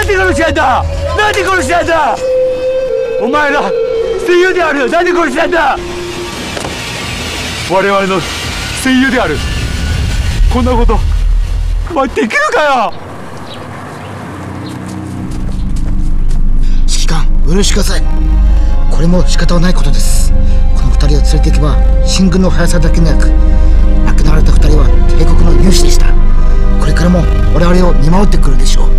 なんで殺したんだ。なんで殺したんだ。お前ら戦友である。なんで殺したんだ。我々の戦友である。こんなことできるかよ。 指揮官、お許しください。これも仕方はないことです。この2人を連れていけば進軍の速さだけでなく、亡くなられた2人は帝国の勇士でした。これからも我々を見守ってくるでしょう。